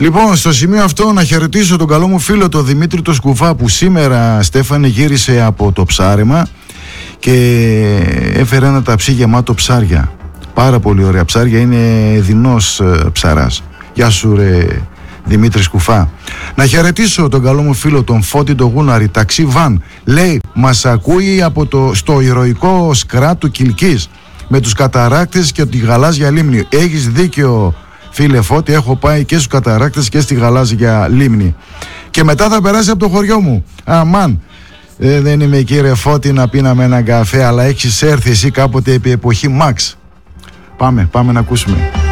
Λοιπόν, στο σημείο αυτό να χαιρετήσω τον καλό μου φίλο τον Δημήτρη το Σκουφά, που σήμερα, Στέφανε, γύρισε από το ψάρεμα και έφερε ένα ταψί γεμάτο ψάρια. Πάρα πολύ ωραία ψάρια, είναι δεινός ψαράς. Γεια σου ρε Δημήτρη Σκουφά. Να χαιρετήσω τον καλό μου φίλο τον Φώτη τον Γούναρη, ταξί βαν. Λέει, μας ακούει στο ηρωικό σκρά του Κιλκής με τους καταράκτες και τη γαλάζια λίμνη. Έχεις δίκιο φίλε Φώτη, έχω πάει και στους καταράκτες και στη γαλάζια λίμνη. Και μετά θα περάσει από το χωριό μου. Αμάν. Δεν είμαι εκεί ρε Φώτη να πίναμε έναν καφέ, αλλά έχεις έρθει εσύ κάποτε επί εποχή Μαξ. Πάμε να ακούσουμε.